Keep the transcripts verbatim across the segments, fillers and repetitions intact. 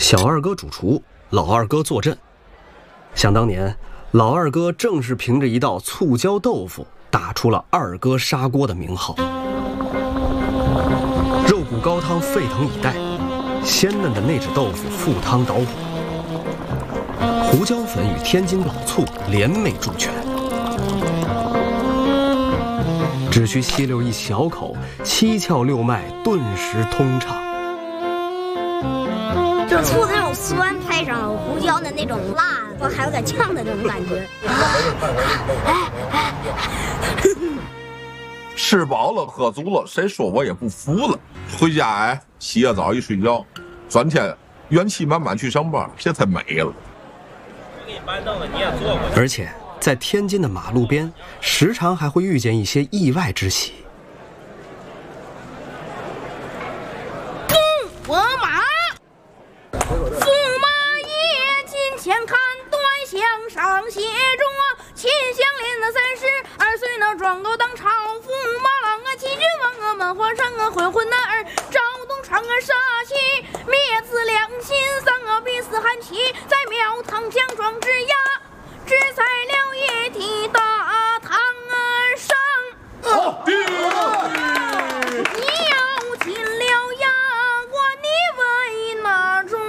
小二哥主厨，老二哥坐镇。想当年，老二哥正是凭着一道醋椒豆腐打出了二哥砂锅的名号。肉骨高汤沸腾以待，鲜嫩的内酯豆腐赴汤蹈火，胡椒粉与天津老醋联袂助拳，只需吸溜一小口，七窍六脉顿时通畅。 就是醋的那种酸，配上胡椒的那种辣，或还有点呛的那种感觉。 吃饱了，喝足了，谁说我也不服了。回家哎，洗个澡一睡觉，转天元气满满去上班，这才美了。 我给你搬凳子，你也坐过去。 而且在天津的马路边，时常还会遇见一些意外之喜。 驸马，驸马爷近前看，端详上写着秦香莲的三十二岁呢，壮狗当朝驸马郎啊，齐君王啊，满皇上啊，混混男儿赵东昌啊，杀气灭子良心丧啊，逼死汉妻，在庙堂强壮之牙，只在了液体大堂上。哦你要进了衙官，你为哪桩？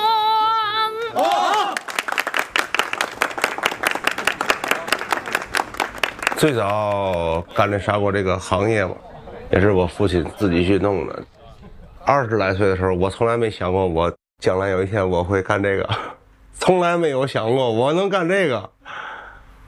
哦最早干这砂锅这个行业嘛，也是我父亲自己去弄的。二十来岁的时候，我从来没想过我将来有一天我会干这个，从来没有想过我能干这个。